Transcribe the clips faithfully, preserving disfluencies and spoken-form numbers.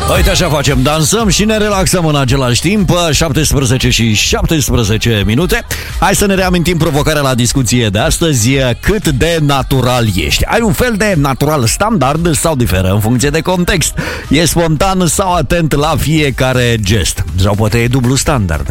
Uite, așa facem, dansăm și ne relaxăm în același timp. Șaptesprezece și șaptesprezece minute. Hai să ne reamintim provocarea la discuție de astăzi. Cât de natural ești? Ai un fel de natural standard sau diferă în funcție de context? E spontan sau atent la fiecare gest? Sau poate e dublu standard?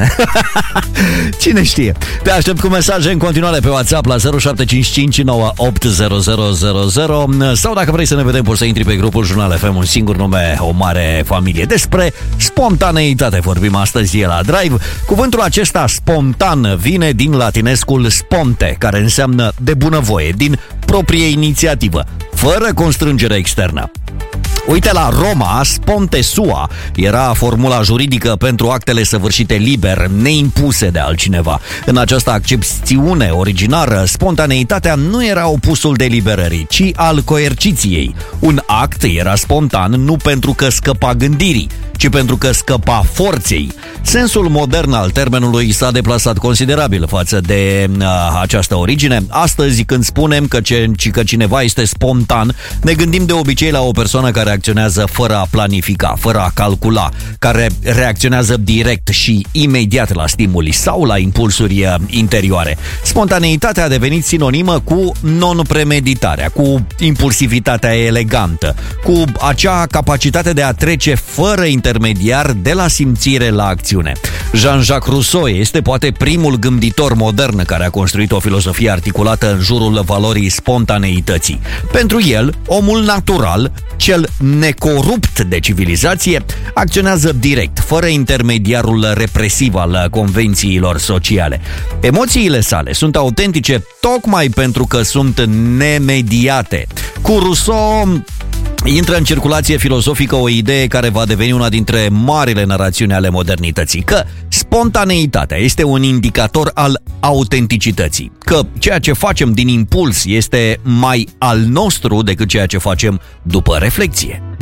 Cine știe? Te aștept cu mesaje în continuare pe WhatsApp la zero șapte cinci cinci nouă opt zero zero zero zero. Sau dacă vrei să ne vedem, poți să intri pe grupul Jurnal F M, un singur nume, o mare familie. Despre spontaneitate vorbim astăzi la Drive. Cuvântul acesta spontan vine din latinescul sponte, care înseamnă de bunăvoie, din proprie inițiativă, fără constrângere externă. Uite, la Roma, sponte sua era formula juridică pentru actele săvârșite liber, neimpuse de altcineva. În această accepțiune originară, spontaneitatea nu era opusul deliberării, ci al coerciției. Un act era spontan nu pentru că scăpa gândirii, ci pentru că scăpa forței. Sensul modern al termenului s-a deplasat considerabil față de uh, această origine. Astăzi, când spunem că, ce, că cineva este spontan, ne gândim de obicei la o persoană care acționează fără a planifica, fără a calcula, care reacționează direct și imediat la stimuli sau la impulsuri interioare. Spontaneitatea a devenit sinonimă cu non-premeditarea, cu impulsivitatea elegantă, cu acea capacitate de a trece fără intermediar de la simțire la acțiune. Jean-Jacques Rousseau este poate primul gânditor modern care a construit o filozofie articulată în jurul valorii spontaneității. Pentru el, omul natural, cel necorupt de civilizație, acționează direct, fără intermediarul represiv al convențiilor sociale. Emoțiile sale sunt autentice tocmai pentru că sunt nemediate. Cu Rousseau intră în circulație filozofică o idee care va deveni una dintre marile narațiuni ale modernității, că spontaneitatea este un indicator al autenticității, că ceea ce facem din impuls este mai al nostru decât ceea ce facem după reflexie.